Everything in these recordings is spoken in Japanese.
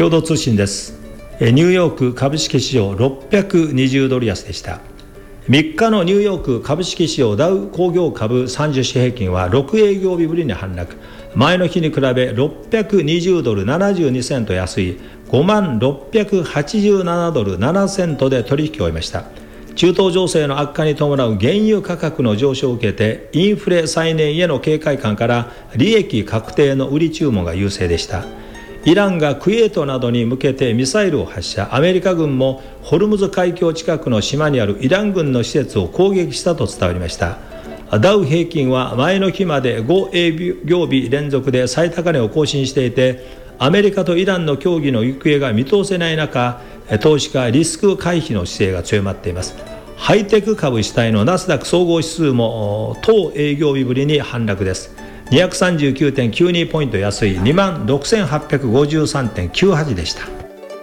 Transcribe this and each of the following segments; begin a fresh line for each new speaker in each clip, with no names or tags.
共同通信です。ニューヨーク株式市場620ドル安でした。3日のニューヨーク株式市場ダウ工業株30種平均は6営業日ぶりに反落、前の日に比べ620ドル72セント安い5687ドル7セントで取引を終えました。中東情勢の悪化に伴う原油価格の上昇を受けて、インフレ再燃への警戒感から利益確定の売り注文が優勢でした。イランがクウェートなどに向けてミサイルを発射、アメリカ軍もホルムズ海峡近くの島にあるイラン軍の施設を攻撃したと伝わりました。ダウ平均は前の日まで5営業日連続で最高値を更新していて、アメリカとイランの協議の行方が見通せない中、投資家リスク回避の姿勢が強まっています。ハイテク株主体のナスダック総合指数も当営業日ぶりに反落です。239.92 ポイント安い 26,853.98 でした。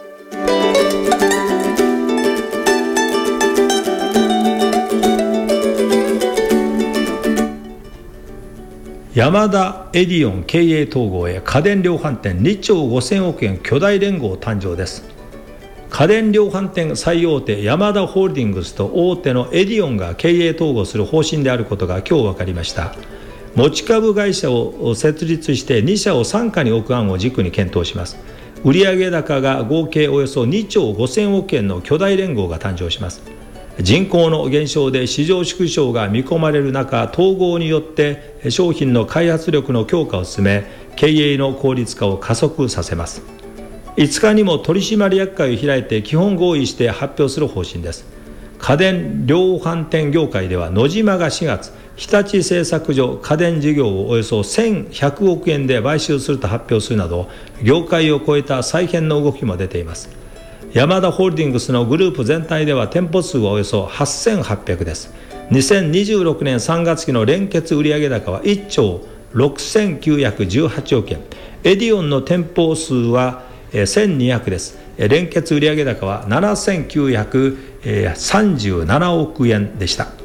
ヤマダエディオン経営統合へ家電量販店2兆5000億円巨大連合誕生です。家電量販店最大手ヤマダホールディングスと大手のエディオンが経営統合する方針であることが今日分かりました。持ち株会社を設立して2社を傘下に置く案を軸に検討します。売上高が合計およそ2兆5000億円の巨大連合が誕生します。人口の減少で市場縮小が見込まれる中、統合によって商品の開発力の強化を進め、経営の効率化を加速させます。5日にも取締役会を開いて基本合意して発表する方針です。家電量販店業界ではノジマが4月、日立製作所家電事業をおよそ1100億円で買収すると発表するなど、業界を超えた再編の動きも出ています。ヤマダホールディングスのグループ全体では店舗数はおよそ8800です。2026年3月期の連結売上高は1兆6918億円、エディオンの店舗数は1200です。連結売上高は7937億円でした。